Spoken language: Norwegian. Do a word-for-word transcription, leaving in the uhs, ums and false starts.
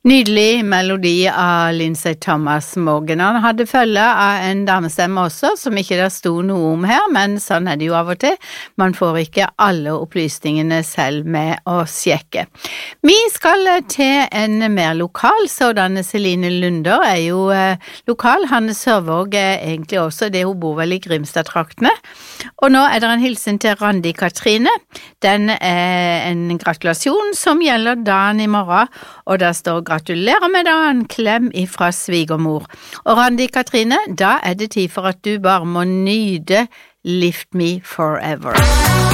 Nydelig melodi av Lindsay Thomas Morgan. Han hadde følge av en damestemme også, som ikke det sto noe om her, men sånn er det jo av og til. Man får ikke alle opplysningene selv med å sjekke. Vi skal til en mer lokal, sådan Celine Lunder er jo eh, lokal. Hanne Sørvåg er egentlig også det, hun bor vel i Grimstad-traktene. Og nå er det en hilsen til Randi Katrine. Den er en gratulasjon som gjelder dagen i morgen, og der står gratulerer med dagen, klem ifra svigermor. Og Randi Katrine, da er det tid for at du bare må nyde Lift Me Forever.